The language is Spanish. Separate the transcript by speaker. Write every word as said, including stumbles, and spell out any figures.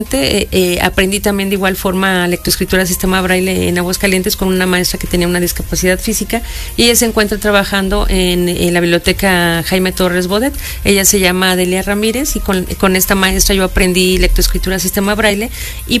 Speaker 1: Eh, eh, aprendí también de igual forma lectoescritura sistema braille en Aguascalientes con una maestra que tenía una discapacidad física y ella se encuentra trabajando en, en la biblioteca Jaime Torres Bodet. Ella se llama Delia Ramírez y con, con esta maestra yo aprendí lectoescritura sistema braille y